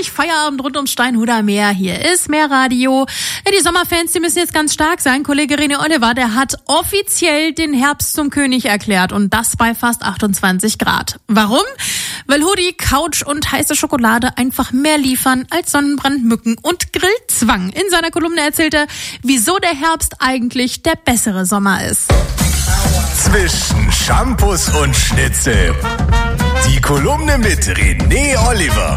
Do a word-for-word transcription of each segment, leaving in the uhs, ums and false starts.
gleich Feierabend rund ums Steinhuder Meer. Hier ist Meerradio. Die Sommerfans, die müssen jetzt ganz stark sein. Kollege René Oliver, der hat offiziell den Herbst zum König erklärt und das bei fast achtundzwanzig Grad. Warum? Weil Hoodie, Couch und heiße Schokolade einfach mehr liefern als Sonnenbrand, Mücken und Grillzwang. In seiner Kolumne erzählt er, wieso der Herbst eigentlich der bessere Sommer ist. Zwischen Shampoos und Schnitzel. Die Kolumne mit René Oliver.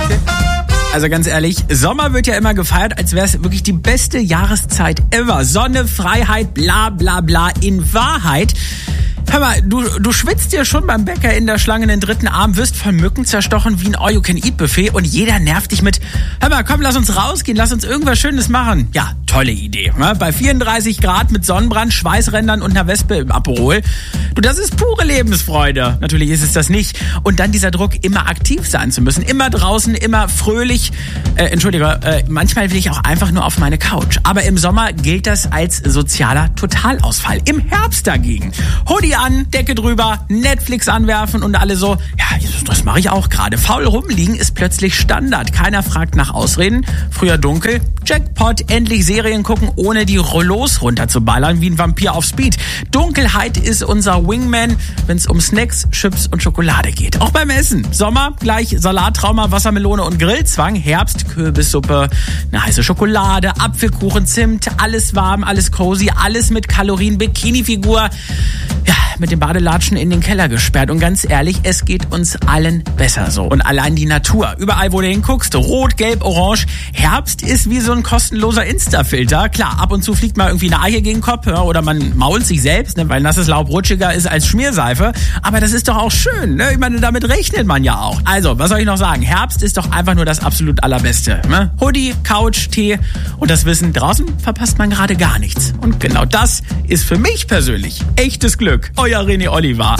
Also ganz ehrlich, Sommer wird ja immer gefeiert, als wäre es wirklich die beste Jahreszeit ever. Sonne, Freiheit, bla bla bla. In Wahrheit, hör mal, du, du schwitzt dir schon beim Bäcker in der Schlange den dritten Arm, wirst von Mücken zerstochen wie ein All-You-Can-Eat-Buffet und jeder nervt dich mit, hör mal, komm, lass uns rausgehen, lass uns irgendwas Schönes machen. Ja, tolle Idee. Ne? Bei vierunddreißig Grad mit Sonnenbrand, Schweißrändern und einer Wespe im Aperol. Du, das ist pure Lebensfreude. Natürlich ist es das nicht. Und dann dieser Druck, immer aktiv sein zu müssen. Immer draußen, immer fröhlich. Äh, Entschuldige, äh, manchmal will ich auch einfach nur auf meine Couch. Aber im Sommer gilt das als sozialer Totalausfall. Im Herbst dagegen. Hoodie an, Decke drüber, Netflix anwerfen und alle so, ja, das mache ich auch gerade. Faul rumliegen ist plötzlich Standard. Keiner fragt nach Ausreden. Früher dunkel, Jackpot, endlich Serien gucken, ohne die Rollos runterzuballern, wie ein Vampir auf Speed. Dunkelheit ist unser Wingman, wenn es um Snacks, Chips und Schokolade geht. Auch beim Essen. Sommer gleich Salattrauma, Wassermelone und Grillzwang. Herbst, Kürbissuppe, eine heiße Schokolade, Apfelkuchen, Zimt, alles warm, alles cozy, alles mit Kalorien, Bikini-Figur. Ja, mit dem Badelatschen in den Keller gesperrt. Und ganz ehrlich, es geht uns allen besser so. Und allein die Natur. Überall, wo du hinguckst, rot, gelb, orange. Herbst ist wie so ein kostenloser Insta-Filter. Klar, ab und zu fliegt mal irgendwie eine Eiche gegen den Kopf, ja, oder man mault sich selbst, ne, weil nasses Laub rutschiger ist als Schmierseife. Aber das ist doch auch schön, ne? Ich meine, damit rechnet man ja auch. Also, was soll ich noch sagen? Herbst ist doch einfach nur das absolut Allerbeste. Ne? Hoodie, Couch, Tee und das Wissen, draußen verpasst man gerade gar nichts. Und genau das ist für mich persönlich echtes Glück. Euer René Oliver.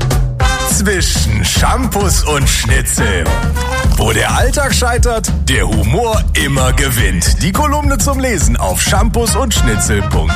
Zwischen Shampoos und Schnitzel. Wo der Alltag scheitert, der Humor immer gewinnt. Die Kolumne zum Lesen auf shampoos und schnitzel punkt